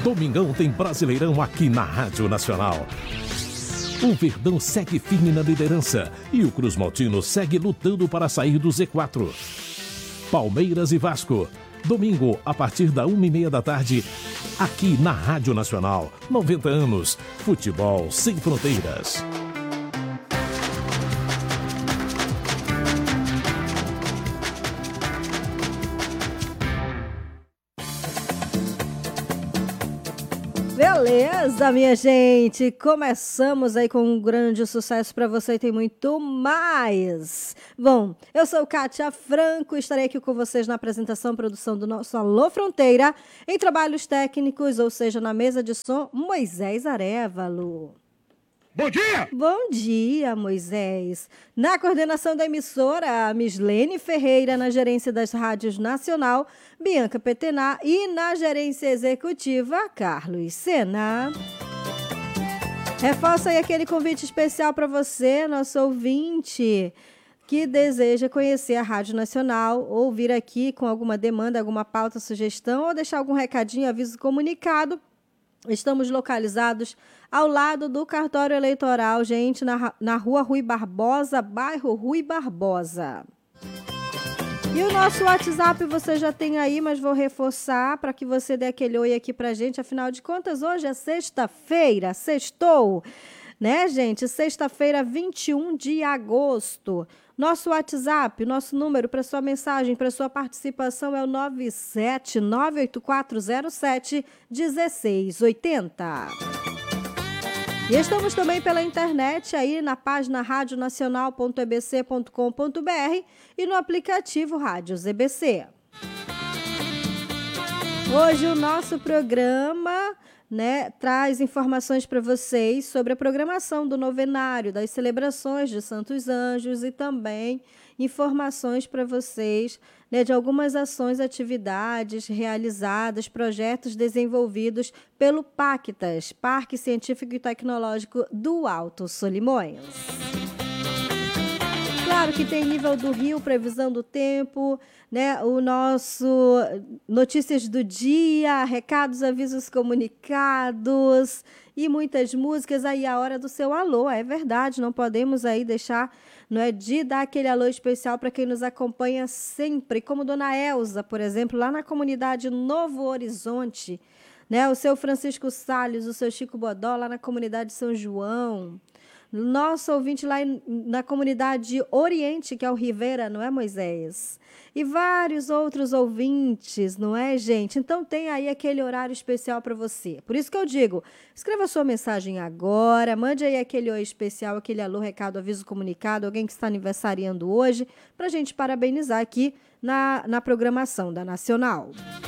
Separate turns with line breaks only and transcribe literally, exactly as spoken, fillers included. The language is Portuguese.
Domingão tem Brasileirão aqui na Rádio Nacional. O Verdão segue firme na liderança e o Cruz Maltino segue lutando para sair do Z quatro. Palmeiras e Vasco. Domingo, a partir da uma e meia da tarde, aqui na Rádio Nacional. noventa anos. Futebol sem fronteiras.
Beleza, minha gente, começamos aí com um grande sucesso para você e tem muito mais. Bom, eu sou Kátia Franco, estarei aqui com vocês na apresentação e produção do nosso Alô Fronteira, em trabalhos técnicos, ou seja, na mesa de som, Moisés Arévalo.
Bom dia!
Bom dia, Moisés. Na coordenação da emissora, Mislene Ferreira, na gerência das rádios Nacional, Bianca Petená e na gerência executiva, Carlos Sena. Reforça aí aquele convite especial para você, nosso ouvinte, que deseja conhecer a Rádio Nacional, ou vir aqui com alguma demanda, alguma pauta, sugestão, ou deixar algum recadinho, aviso, comunicado. Estamos localizados ao lado do cartório eleitoral, gente, na, na rua Rui Barbosa, bairro Rui Barbosa. E o nosso WhatsApp você já tem aí, mas vou reforçar para que você dê aquele oi aqui pra gente. Afinal de contas, hoje é sexta-feira, sextou, né, gente? Sexta-feira, vinte e um de agosto. Nosso WhatsApp, nosso número para sua mensagem, para sua participação é o nove sete nove oito quatro zero sete um seis oito zero. E estamos também pela internet aí na página rádio nacional ponto e b c ponto com ponto b r e no aplicativo Rádio Z B C. Hoje o nosso programa, né, traz informações para vocês sobre a programação do novenário, das celebrações de Santos Anjos e também informações para vocês, né, de algumas ações, atividades realizadas, projetos desenvolvidos pelo PACTAS, Parque Científico e Tecnológico do Alto Solimões. Claro que tem nível do Rio, previsão do tempo, né? O nosso notícias do dia, recados, avisos, comunicados e muitas músicas. Aí a hora do seu alô, é verdade, não podemos aí deixar, não é, de dar aquele alô especial para quem nos acompanha sempre, como Dona Elza, por exemplo, lá na comunidade Novo Horizonte, né? O seu Francisco Salles, o seu Chico Bodó, lá na comunidade São João. Nosso ouvinte lá na comunidade Oriente, que é o Rivera, não é, Moisés? E vários outros ouvintes, não é, gente? Então tem aí aquele horário especial para você. Por isso que eu digo, escreva sua mensagem agora, mande aí aquele oi especial, aquele alô, recado, aviso, comunicado, alguém que está aniversariando hoje, para a gente parabenizar aqui na, na programação da Nacional.